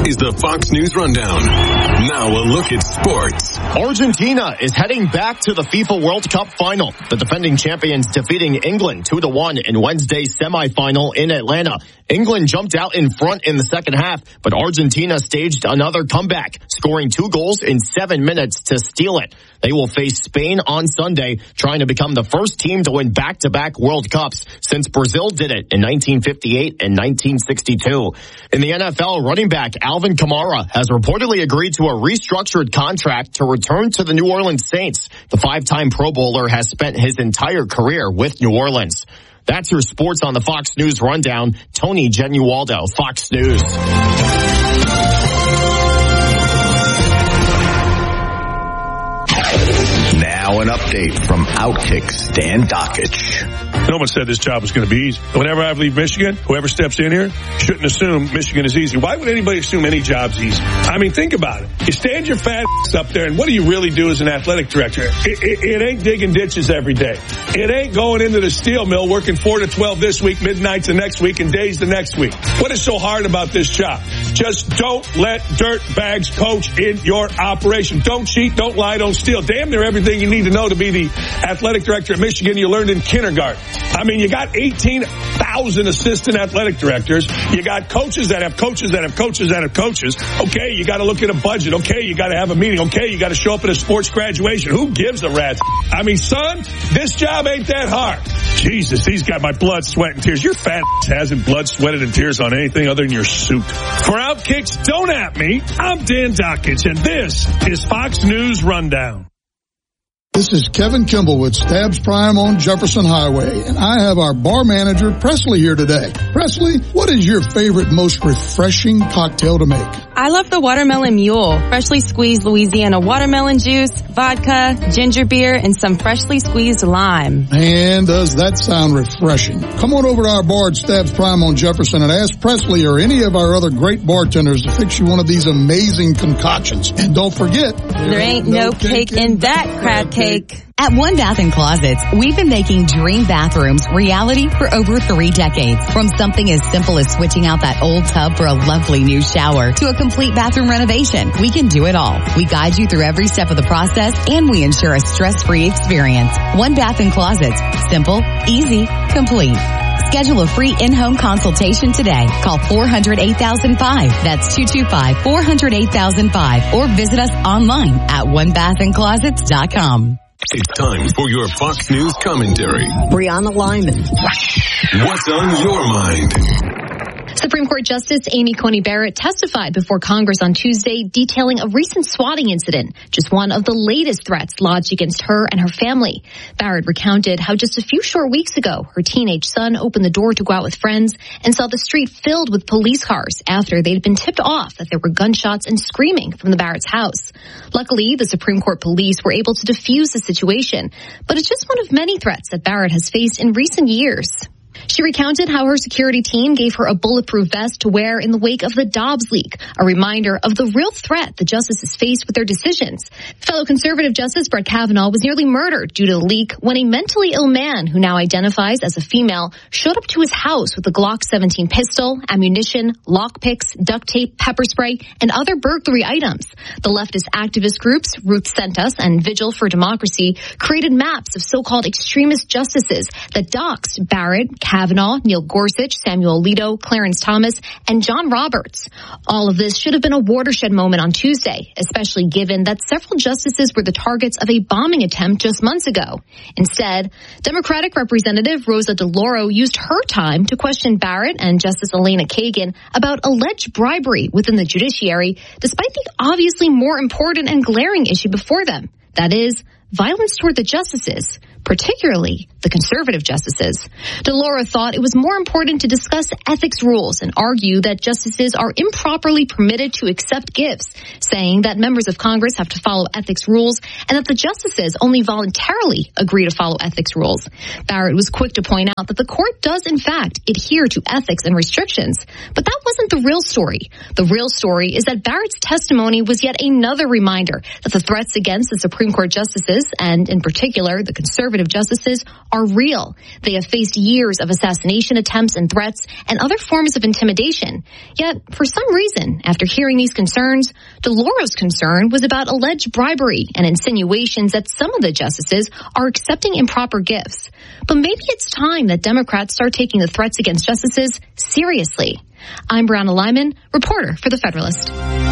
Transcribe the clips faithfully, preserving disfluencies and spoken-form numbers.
is the Fox News Rundown. Now a look at sports. Argentina is heading back to the FIFA World Cup final. The defending champions defeating England two to one in Wednesday's semifinal in Atlanta. England jumped out in front in the second half, but Argentina staged another comeback, scoring two goals in seven minutes to steal it. They will face Spain on Sunday, trying to become the first team to win back-to-back World Cups since Brazil did it in nineteen fifty-eight and nineteen sixty-two. In the N F L, running back Alvin Kamara has reportedly agreed to a restructured contract to return to the New Orleans Saints. The five-time Pro Bowler has spent his entire career with New Orleans. That's your sports on the Fox News Rundown. Tony Genualdo, Fox News. Now an update from Outkick Dan Dakich. No one said this job was going to be easy. Whenever I leave Michigan, whoever steps in here shouldn't assume Michigan is easy. Why would anybody assume any job's easy? I mean, think about it. You stand your fat ass up there, and what do you really do as an athletic director? It, it, it ain't digging ditches every day. It ain't going into the steel mill working four to twelve this week, midnights the next week, and days the next week. What is so hard about this job? Just don't let dirt bags coach in your operation. Don't cheat, don't lie, don't steal. Damn near everything you need to know to be the athletic director at Michigan you learned in kindergarten. I mean, you got eighteen thousand assistant athletic directors. You got coaches that have coaches that have coaches that have coaches. Okay, you got to look at a budget. Okay, you got to have a meeting. Okay, you got to show up at a sports graduation. Who gives a rat's? I mean, son, this job ain't that hard. Jesus, he's got my blood, sweat, and tears. Your fat ass hasn't blood, sweated, and tears on anything other than your suit. For Outkicks, don't at me. I'm Dan Dakich, and this is Fox News Rundown. This is Kevin Kimball with Stabs Prime on Jefferson Highway, and I have our bar manager, Presley, here today. Presley, what is your favorite, most refreshing cocktail to make? I love the Watermelon Mule. Freshly squeezed Louisiana watermelon juice, vodka, ginger beer, and some freshly squeezed lime. Man, does that sound refreshing. Come on over to our bar at Stabs Prime on Jefferson and ask Presley or any of our other great bartenders to fix you one of these amazing concoctions. And don't forget, there ain't no cake in that crab cake. At One Bath and Closets, we've been making dream bathrooms reality for over three decades. From something as simple as switching out that old tub for a lovely new shower to a complete bathroom renovation, we can do it all. We guide you through every step of the process, and we ensure a stress-free experience. One Bath and Closets. Simple, easy, complete. Schedule a free in-home consultation today. Call four hundred eight thousand five. That's two two five, four hundred eight thousand five. Or visit us online at one bath and closets dot com. It's time for your Fox News commentary. Brianna Lyman. What's on your mind? Supreme Court Justice Amy Coney Barrett testified before Congress on Tuesday detailing a recent swatting incident, just one of the latest threats lodged against her and her family. Barrett recounted how just a few short weeks ago, her teenage son opened the door to go out with friends and saw the street filled with police cars after they'd been tipped off that there were gunshots and screaming from the Barrett's house. Luckily, the Supreme Court police were able to defuse the situation, but it's just one of many threats that Barrett has faced in recent years. She recounted how her security team gave her a bulletproof vest to wear in the wake of the Dobbs leak, a reminder of the real threat the justices faced with their decisions. Fellow conservative Justice Brett Kavanaugh was nearly murdered due to the leak when a mentally ill man who now identifies as a female showed up to his house with a Glock seventeen pistol, ammunition, lockpicks, duct tape, pepper spray, and other burglary items. The leftist activist groups Ruth Sent Us and Vigil for Democracy created maps of so-called extremist justices that doxed Barrett, Kavanaugh, Neil Gorsuch, Samuel Alito, Clarence Thomas, and John Roberts. All of this should have been a watershed moment on Tuesday, especially given that several justices were the targets of a bombing attempt just months ago. Instead, Democratic Representative Rosa DeLauro used her time to question Barrett and Justice Elena Kagan about alleged bribery within the judiciary, despite the obviously more important and glaring issue before them. That is, violence toward the justices, particularly the conservative justices. DeLauro thought it was more important to discuss ethics rules and argue that justices are improperly permitted to accept gifts, saying that members of Congress have to follow ethics rules and that the justices only voluntarily agree to follow ethics rules. Barrett was quick to point out that the court does, in fact, adhere to ethics and restrictions, but that wasn't the real story. The real story is that Barrett's testimony was yet another reminder that the threats against the Supreme Court justices, and in particular the conservative conservative justices are real. They have faced years of assassination attempts and threats and other forms of intimidation. Yet, for some reason, after hearing these concerns, DeLauro's concern was about alleged bribery and insinuations that some of the justices are accepting improper gifts. But maybe it's time that Democrats start taking the threats against justices seriously. I'm Brianna Lyman, reporter for The Federalist.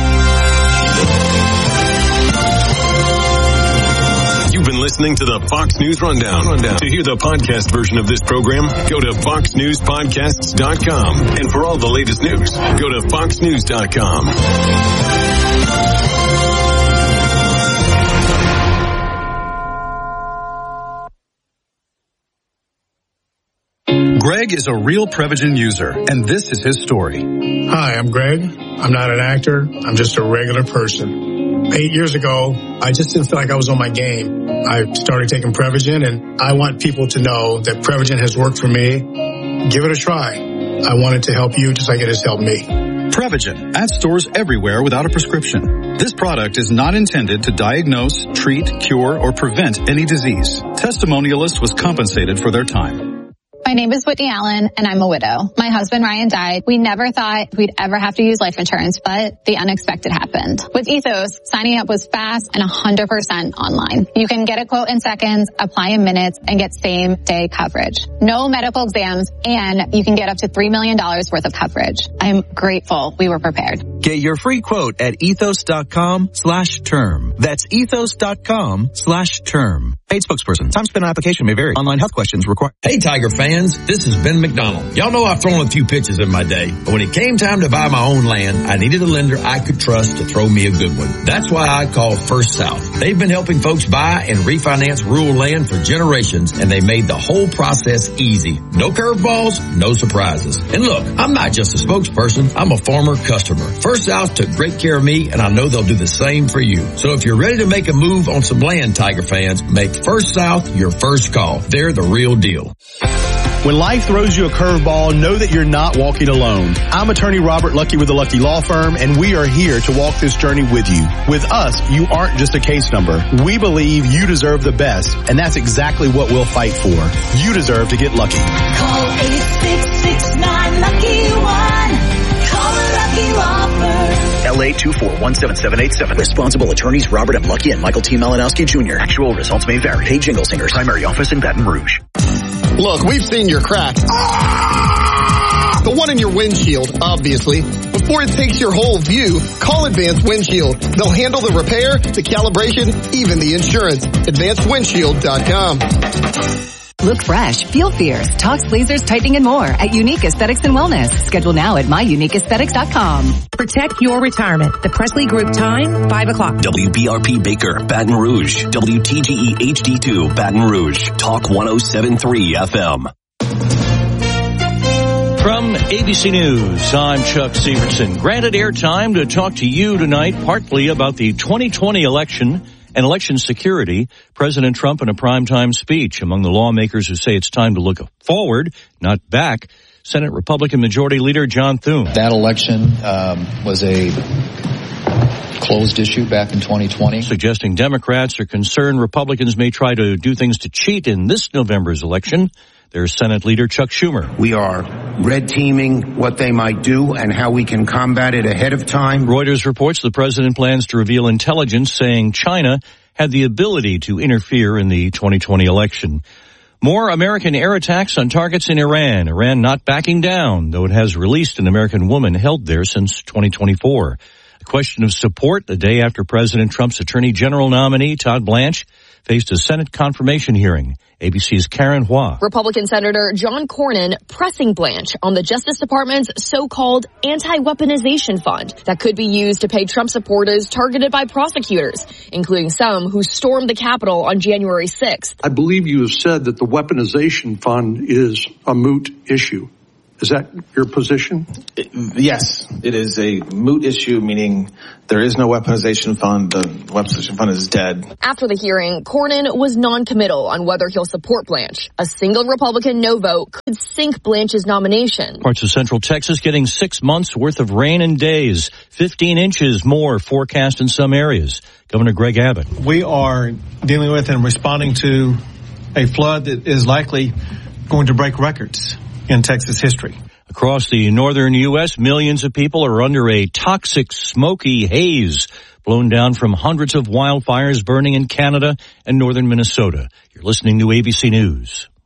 You've been listening to the Fox News Rundown. Rundown. To hear the podcast version of this program, go to fox news podcasts dot com. And for all the latest news, go to fox news dot com. Greg is a real Prevagen user, and this is his story. Hi, I'm Greg. I'm not an actor. I'm just a regular person. Eight years ago, I just didn't feel like I was on my game. I started taking Prevagen, and I want people to know that Prevagen has worked for me. Give it a try. I want it to help you just like it has helped me. Prevagen, at stores everywhere without a prescription. This product is not intended to diagnose, treat, cure, or prevent any disease. Testimonialist was compensated for their time. My name is Whitney Allen, and I'm a widow. My husband, Ryan, died. We never thought we'd ever have to use life insurance, but the unexpected happened. With Ethos, signing up was fast and one hundred percent online. You can get a quote in seconds, apply in minutes, and get same-day coverage. No medical exams, and you can get up to three million dollars worth of coverage. I'm grateful we were prepared. Get your free quote at ethos.com slash term. That's ethos.com slash term. Paid spokesperson. Time spent on application may vary. Online health questions required. Hey, Tiger fans, this is Ben McDonald. Y'all know I've thrown a few pitches in my day, but when it came time to buy my own land, I needed a lender I could trust to throw me a good one. That's why I called First South. They've been helping folks buy and refinance rural land for generations, and they made the whole process easy. No curveballs, no surprises. And look, I'm not just a spokesperson, I'm a former customer. First South took great care of me, and I know they'll do the same for you. So if you're ready to make a move on some land, Tiger fans, make First South your first call. They're the real deal. When life throws you a curveball, know that you're not walking alone. I'm attorney Robert Lucky with the Lucky Law Firm, and we are here to walk this journey with you. With us, you aren't just a case number. We believe you deserve the best, and that's exactly what we'll fight for. You deserve to get lucky. Call eight six six nine lucky one. Call the Lucky Law Firm. L A two four one seven seven eight seven. Responsible attorneys Robert M. Lucky and Michael T. Malinowski Junior Actual results may vary. Hey, Jingle Singers. Primary office in Baton Rouge. Look, we've seen your crack. Ah! The one in your windshield, obviously. Before it takes your whole view, call Advanced Windshield. They'll handle the repair, the calibration, even the insurance. advanced windshield dot com. Look fresh, feel fierce, talks, lasers, tightening, and more at Unique Aesthetics and Wellness. Schedule now at my unique aesthetics dot com. Protect your retirement. The Presley Group time, five o'clock. W B R P Baker, Baton Rouge. W T G E H D two, Baton Rouge. Talk one oh seven point three F M. From A B C News, I'm Chuck Severson. Granted airtime to talk to you tonight, partly about the twenty twenty election and election security. President Trump in a primetime speech. Among the lawmakers who say it's time to look forward, not back, Senate Republican Majority Leader John Thune. That election um, was a closed issue back in twenty twenty. Suggesting Democrats are concerned Republicans may try to do things to cheat in this November's election. There's Senate Leader Chuck Schumer. We are red teaming what they might do and how we can combat it ahead of time. Reuters reports the president plans to reveal intelligence saying China had the ability to interfere in the twenty twenty election. More American air attacks on targets in Iran. Iran not backing down, though it has released an American woman held there since twenty twenty-four. A question of support the day after President Trump's Attorney General nominee, Todd Blanche, faced a Senate confirmation hearing. A B C's Karen Hua. Republican Senator John Cornyn pressing Blanche on the Justice Department's so-called anti-weaponization fund that could be used to pay Trump supporters targeted by prosecutors, including some who stormed the Capitol on January sixth. I believe you have said that the weaponization fund is a moot issue. Is that your position? Yes, it is a moot issue, meaning there is no weaponization fund. The weaponization fund is dead. After the hearing, Cornyn was non-committal on whether he'll support Blanche. A single Republican no vote could sink Blanche's nomination. Parts of central Texas getting six months worth of rain in days. fifteen inches more forecast in some areas. Governor Greg Abbott. We are dealing with and responding to a flood that is likely going to break records in Texas history. Across the northern U S, millions of people are under a toxic, smoky haze blown down from hundreds of wildfires burning in Canada and northern Minnesota. You're listening to A B C News.